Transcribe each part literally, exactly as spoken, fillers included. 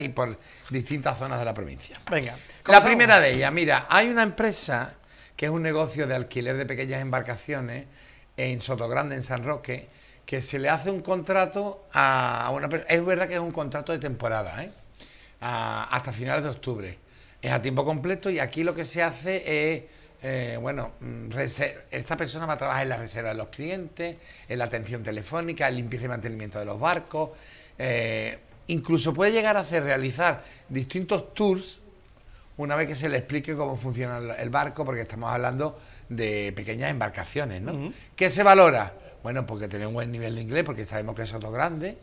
y por distintas zonas de la provincia. Venga. La primera de ellas, mira, hay una empresa que es un negocio de alquiler de pequeñas embarcaciones en Sotogrande, en San Roque, que se le hace un contrato a una persona. Es verdad que es un contrato de temporada, ¿eh? A, hasta finales de octubre. Es a tiempo completo y aquí lo que se hace es, eh, bueno, esta persona va a trabajar en la reserva de los clientes, en la atención telefónica, en limpieza y mantenimiento de los barcos. Eh, incluso puede llegar a hacer realizar distintos tours una vez que se le explique cómo funciona el barco, porque estamos hablando de pequeñas embarcaciones, ¿no? Uh-huh. ¿Qué se valora? Bueno, porque tiene un buen nivel de inglés, porque sabemos que es Sotogrande,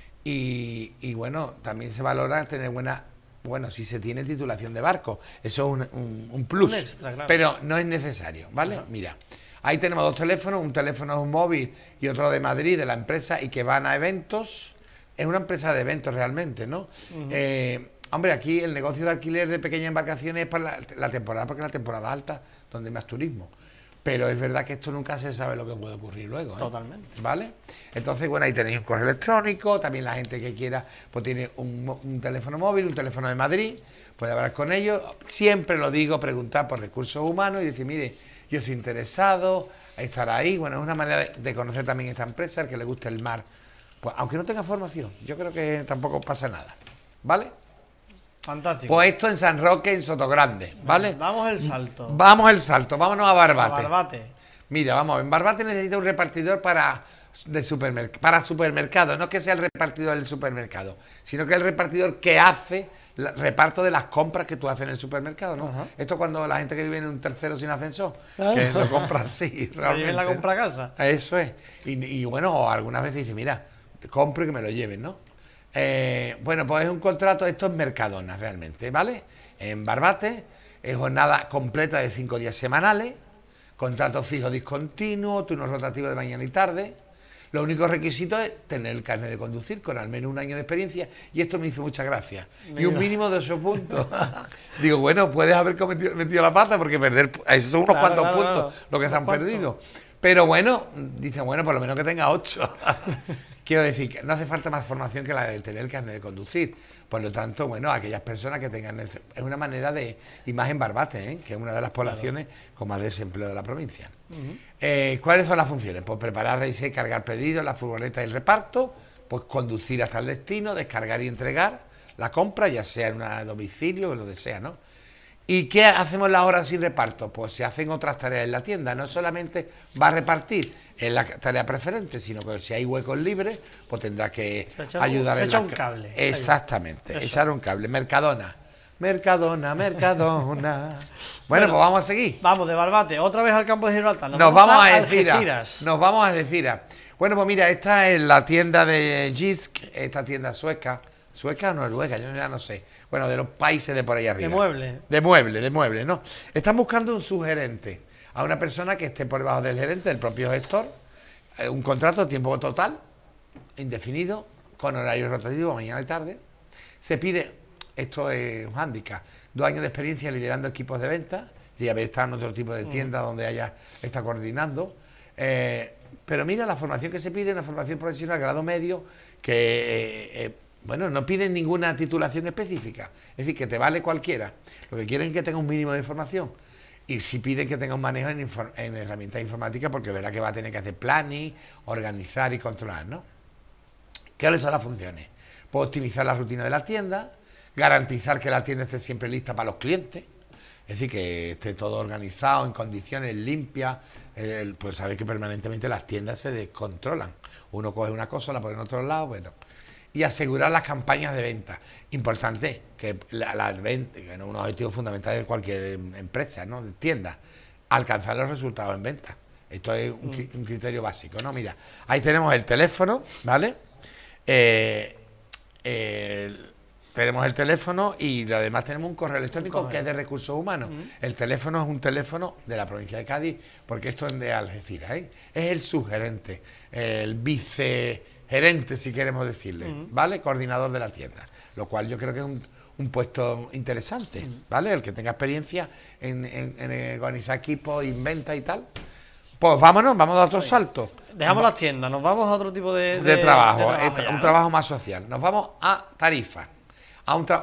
y, y bueno, también se valora tener buena, bueno, si se tiene titulación de barco, eso es un, un, un plus, un extra, claro. Pero no es necesario, ¿vale? Uh-huh. Mira, ahí tenemos dos teléfonos, un teléfono es un móvil y otro de Madrid, de la empresa, y que van a eventos. Es una empresa de eventos realmente, ¿no? Uh-huh. Eh, hombre, aquí el negocio de alquiler de pequeñas embarcaciones es para la, la temporada, porque es la temporada alta, donde hay más turismo. Pero es verdad que esto nunca se sabe lo que puede ocurrir luego, ¿eh? Totalmente. ¿Vale? Entonces, bueno, ahí tenéis un correo electrónico, también la gente que quiera, pues tiene un, un teléfono móvil, un teléfono de Madrid, puede hablar con ellos. Siempre lo digo, preguntar por recursos humanos y decir, mire, yo estoy interesado, estar ahí. Bueno, es una manera de, de conocer también esta empresa, el que le guste el mar. Pues aunque no tenga formación, yo creo que tampoco pasa nada, ¿vale? Fantástico. Pues esto en San Roque, en Sotogrande, ¿vale? Vamos el salto. Vamos el salto, vámonos a Barbate. A Barbate. Mira, vamos, en Barbate necesita un repartidor para, de supermerc para supermercado. No es que sea el repartidor del supermercado, sino que es el repartidor que hace el reparto de las compras que tú haces en el supermercado, ¿no? Uh-huh. Esto cuando la gente que vive en un tercero sin ascensor, uh-huh, que lo compra así, realmente. la compra a casa. Eso es. Y, y bueno, algunas veces dice, mira, te compro y que me lo lleven, ¿no? Eh, bueno, pues es un contrato, esto es Mercadona realmente, ¿vale? En Barbate, es jornada completa de cinco días semanales, contrato fijo discontinuo, turno rotativo de mañana y tarde. Los únicos requisitos es tener el carnet de conducir con al menos un año de experiencia, y esto me hizo mucha gracia. Mira. Y un mínimo de ocho puntos. Digo, bueno, puedes haber cometido, metido la pata, porque perder, esos son unos claro, cuantos claro, puntos claro. Lo que se han ¿Cuánto? perdido. Pero bueno, dicen, bueno, por lo menos que tenga ocho. Quiero decir que no hace falta más formación que la de tener el carnet de conducir. Por lo tanto, bueno, aquellas personas que tengan... El, es una manera de... Y más en Barbate, ¿eh? Que es una de las poblaciones claro. con más desempleo de la provincia. Uh-huh. eh, ¿Cuáles son las funciones? Pues preparar, revisar y cargar pedidos, la furgoneta y el reparto, pues conducir hasta el destino, descargar y entregar la compra, ya sea en un domicilio o lo que sea, ¿no? ¿Y qué hacemos las horas sin reparto? Pues se hacen otras tareas en la tienda. No solamente va a repartir en la tarea preferente, sino que si hay huecos libres, pues tendrá que se ayudar un, en se echa la... un cable. Exactamente, Eso. echar un cable. Mercadona, Mercadona, Mercadona. Bueno, bueno, pues vamos a seguir. Vamos de Barbate, otra vez al campo de Gibraltar. Nos, Nos vamos, vamos a Algeciras. Nos vamos a Algeciras. Bueno, pues mira, esta es la tienda de Jysk, esta tienda sueca. ¿Sueca o noruega? Yo ya no sé. Bueno, de los países de por ahí arriba. De muebles. De muebles, de muebles, ¿no? Están buscando un subgerente, a una persona que esté por debajo del gerente, del propio gestor, eh, un contrato de tiempo total, indefinido, con horario rotativo, mañana y tarde. Se pide, esto es un hándicap, dos años de experiencia liderando equipos de venta, y haber estado en otro tipo de tienda mm. donde haya está coordinando. Eh, pero mira, la formación que se pide, una formación profesional, grado medio, que... Eh, eh, Bueno, no piden ninguna titulación específica, es decir, que te vale cualquiera. Lo que quieren es que tenga un mínimo de información. Y si piden que tenga un manejo en, en herramientas informáticas, porque verá que va a tener que hacer planning, organizar y controlar, ¿no? ¿Cuáles son las funciones? Pues optimizar la rutina de la tienda, garantizar que la tienda esté siempre lista para los clientes, es decir, que esté todo organizado, en condiciones limpias. Eh, pues sabéis que permanentemente las tiendas se descontrolan. Uno coge una cosa, la pone en otro lado, bueno... Y asegurar las campañas de venta. Importante, que las la ventas, que es un objetivo fundamental de cualquier empresa, ¿no? De tienda, alcanzar los resultados en venta. Esto es un, mm. un criterio básico, ¿no? Mira, ahí tenemos el teléfono, ¿vale? Eh, eh, tenemos el teléfono y además tenemos un correo electrónico un correo. que es de recursos humanos. Mm. El teléfono es un teléfono de la provincia de Cádiz, porque esto es de Algeciras, ¿eh? Es el subgerente, el vice... gerente, si queremos decirle, uh-huh. ¿vale? Coordinador de la tienda, lo cual yo creo que es un, un puesto interesante, uh-huh. ¿vale? El que tenga experiencia en, en, en organizar equipos, inventa y tal. Pues vámonos, vamos a dar otro Oye, salto. Dejamos las tiendas, nos vamos a otro tipo de, de, de trabajo, de trabajo un ya, trabajo más social. Nos vamos a Tarifa, a un, tra